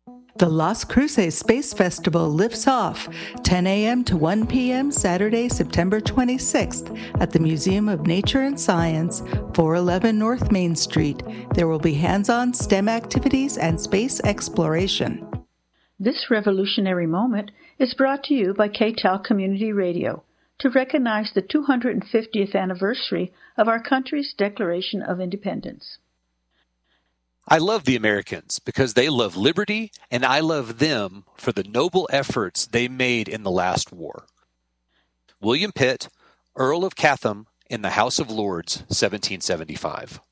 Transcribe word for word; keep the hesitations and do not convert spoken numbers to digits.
The Las Cruces Space Festival lifts off ten a.m. to one p.m. Saturday, September twenty-sixth at the Museum of Nature and Science, four eleven North Main Street. There will be hands-on STEM activities and space exploration. This revolutionary moment is brought to you by K-Tel Community Radio to recognize the two hundred fiftieth anniversary of our country's Declaration of Independence. I love the Americans because they love liberty, and I love them for the noble efforts they made in the last war. William Pitt, Earl of Chatham, in the House of Lords, seventeen seventy-five.